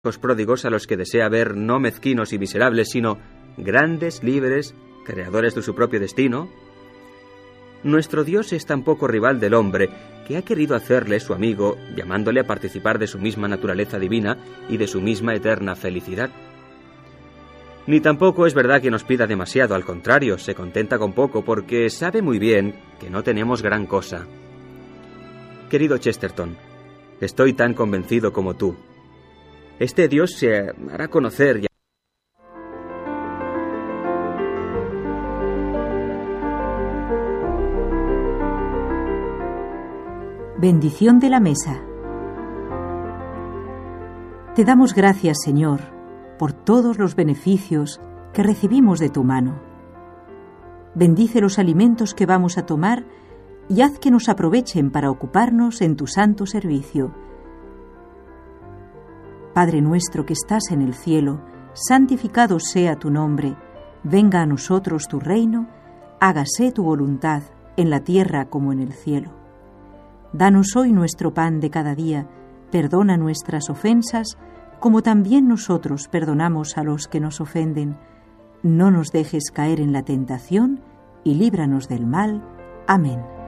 hijos pródigos a los que desea ver no mezquinos y miserables, sino grandes, libres, creadores de su propio destino. Nuestro Dios es tan poco rival del hombre que ha querido hacerle su amigo, llamándole a participar de su misma naturaleza divina y de su misma eterna felicidad. Ni tampoco es verdad que nos pida demasiado, al contrario, se contenta con poco porque sabe muy bien que no tenemos gran cosa. Querido Chesterton, estoy tan convencido como tú. Este Dios se hará conocer. Bendición de la mesa. Te damos gracias, Señor, por todos los beneficios que recibimos de tu mano. Bendice los alimentos que vamos a tomar y haz que nos aprovechen para ocuparnos en tu santo servicio. Padre nuestro que estás en el cielo, santificado sea tu nombre, venga a nosotros tu reino, hágase tu voluntad en la tierra como en el cielo. Danos hoy nuestro pan de cada día, perdona nuestras ofensas, como también nosotros perdonamos a los que nos ofenden. No nos dejes caer en la tentación y líbranos del mal. Amén.